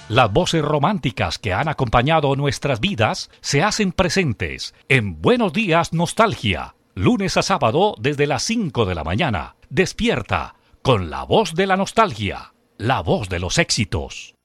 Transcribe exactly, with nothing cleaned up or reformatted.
Las voces románticas que han acompañado nuestras vidas se hacen presentes en Buenos Días Nostalgia, lunes a sábado desde las cinco de la mañana. Despierta con la voz de la nostalgia, la voz de los éxitos.